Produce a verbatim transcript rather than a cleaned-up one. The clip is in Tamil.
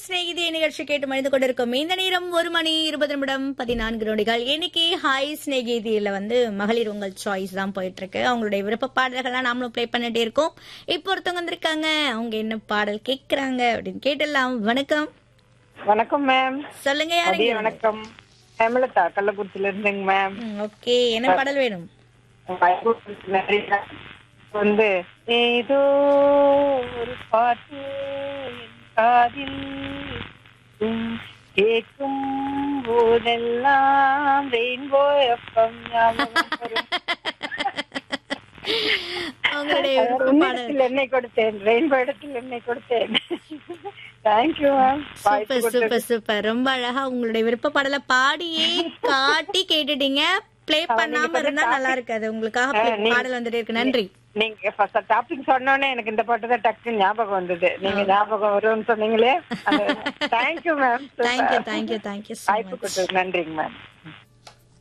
ஸ்நேகிதியை நிகழ்ச்சி கேட்டு மனிந்து கொண்டிருக்கும் இந்த நேரம் ஒரு மணி இருபது நிமிடம் பதினான்கு நொடிகள். இன்னைக்கு ஹாய் ஸ்நேகிதியில வந்து மகளிர் உங்கள் சாய்ஸ் தான் போயிட்டு இருக்கு. அவங்களுடைய விருப்ப பாடல்கள்லாம் நாமளும் பிளே பண்ணிட்டே இருக்கோம். இப்போ ஒருத்தவங்க வந்திருக்காங்க, அவங்க என்ன பாடல் கேட்கறாங்க அப்படின்னு கேட்டலாம். வணக்கம். வணக்கம் மேம். சொல்லுங்க யாருங்க? வணக்கம், ஹேமலதா கள்ளக்குறிச்சியில இருந்துங்க மேம். ஓகே, என்ன பாடல் வேணும்? வந்து ஏதோ ஒரு பாட்டு என் காதில் உம் கேட்கும் போதெல்லாம் ரெயின்போ எஃப்எம் ஞாபகம் வரும். அவங்களுடைய விருப்ப பாடல். இடத்தில் என்னை கொடுத்தேன், ரெயின்போ இடத்தில் என்னை கொடுத்தேன். Thank you ma'am. Super super super. ரொம்ப அழகா உங்களுடைய விருப்ப பாடலை பாடியே காட்டி கேட்டுட்டீங்க. பிளே பண்ணாம இருந்தா நல்லா இருக்காது. உங்களுக்காக பாடல் வந்துட்டே இருக்கு. நன்றி. நீங்க ஃபர்ஸ்ட் டாபிக் சொன்னோனே எனக்கு இந்த பாட்டு தான் டக்கு ஞாபகம் வந்தது. நீங்க ஞாபகம் வரும்னு சொன்னீங்களே. Thank you ma'am. Thank you thank you thank you. வாய்ப்பு கொடுத்தது நன்றிங்க மேம்.